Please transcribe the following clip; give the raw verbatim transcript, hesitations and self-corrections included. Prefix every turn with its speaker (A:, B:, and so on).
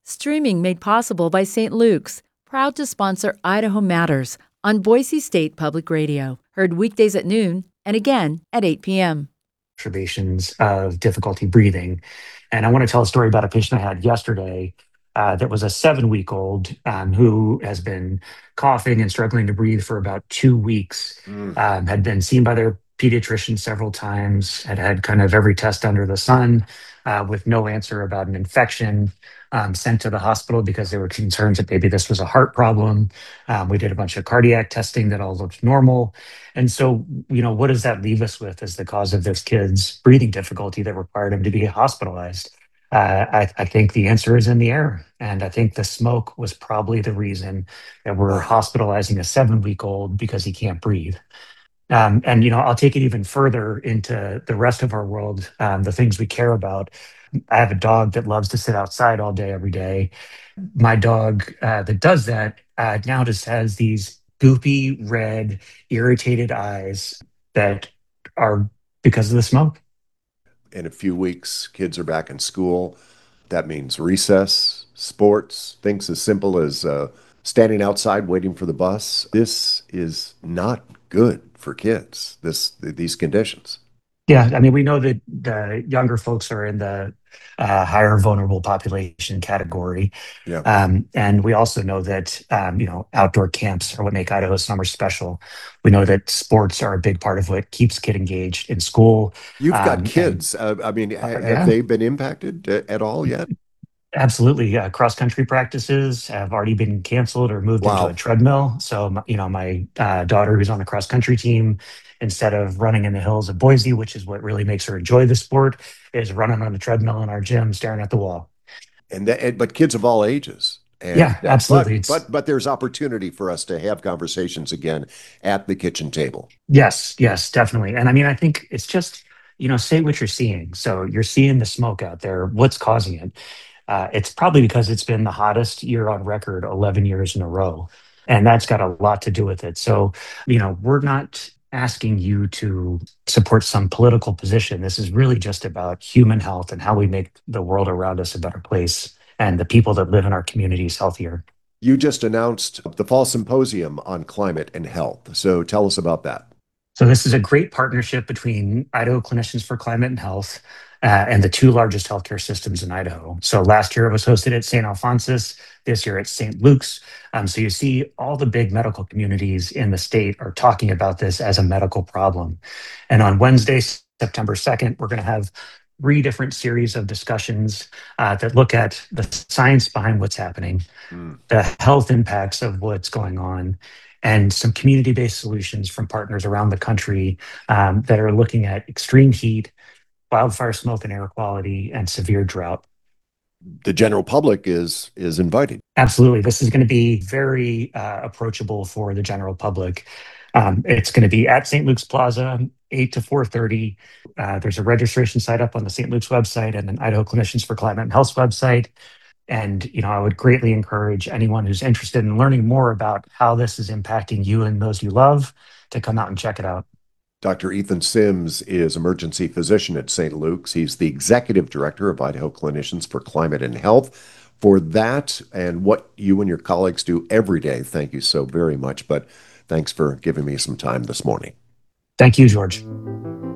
A: Streaming made possible by Saint Luke's, proud to sponsor Idaho Matters on Boise State Public Radio. Heard weekdays at noon and again at eight p.m. Observations of difficulty breathing. And I want to tell a story about a patient I had yesterday uh, that was a seven week old um, who has been coughing and struggling to breathe for about two weeks,
B: Mm.
A: um, had been seen by their pediatrician several times, had had kind of every test under the sun uh, with no answer about an infection. Um, sent to the hospital because there were concerns that maybe this was a heart problem. Um, we did a bunch of cardiac testing that all looked normal. And so, you know, what does that leave us with as the cause of this kid's breathing difficulty that required him to be hospitalized? Uh, I, I think the answer is in the air. And I think the smoke was probably the reason that we're hospitalizing a seven week old because he can't breathe. Um, and, you know, I'll take it even further into the rest of our world, um, the things we care about. I have a dog that loves to sit outside all day, every day. My dog uh, that does that uh, now just has these goopy, red, irritated eyes that are because of the smoke.
B: In a few weeks, kids are back in school. That means recess, sports, things as simple as uh, standing outside waiting for the bus. This is not good for kids, this these conditions.
A: Yeah, I mean, we know that the younger folks are in the uh, higher vulnerable population category.
B: Yeah.
A: Um, and we also know that, um, you know, outdoor camps are what make Idaho summer special. We know that sports are a big part of what keeps kid engaged in school.
B: You've got
A: Um, and
B: kids. Uh, I mean,
A: uh,
B: ha have
A: yeah,
B: they been impacted uh, at all yet?
A: absolutely. Uh, cross country practices have already been canceled or moved into a
B: Wow.
A: treadmill. So, m- you know, my uh, daughter, who's on the cross country team, instead of running in the hills of Boise, which is what really makes her enjoy the sport, is running on the treadmill in our gym, staring at the wall.
B: And that, and, but kids of all ages. And
A: Yeah,
B: uh,
A: absolutely.
B: but
A: It's
B: but but there's opportunity for us to have conversations again at the kitchen table.
A: yes, yes, definitely. And I mean, I think it's just, you know, say what you're seeing. So you're seeing the smoke out there. What's causing it? Uh, it's probably because it's been the hottest year on record eleven years in a row. And that's got a lot to do with it. So, you know, we're not asking you to support some political position. This is really just about human health and how we make the world around us a better place and the people that live in our communities healthier.
B: You just announced the Fall Symposium on Climate and Health. So tell us about that.
A: So this is a great partnership between Idaho Clinicians for Climate and Health uh, and the two largest healthcare systems in Idaho. So last year it was hosted at Saint Alphonsus, this year at Saint Luke's. Um, so you see all the big medical communities in the state are talking about this as a medical problem. And on Wednesday, September second, we're going to have three different series of discussions uh, that look at the science behind what's happening,
B: Mm.
A: the health impacts of what's going on, and some community-based solutions from partners around the country um, that are looking at extreme heat, wildfire smoke and air quality, and severe drought.
B: The general public is is invited.
A: Absolutely. This is going to be very uh, approachable for the general public. Um, it's going to be at Saint Luke's Plaza, eight to four thirty. Uh, there's a registration site up on the Saint Luke's website and an Idaho Clinicians for Climate and Health website. And, you know, I would greatly encourage anyone who's interested in learning more about how this is impacting you and those you love to come out and check it out.
B: Doctor Ethan Sims is emergency physician at Saint Luke's. He's the executive director of Idaho Clinicians for Climate and Health. For that and what you and your colleagues do every day, thank you so very much. But thanks for giving me some time this morning.
A: Thank you, George.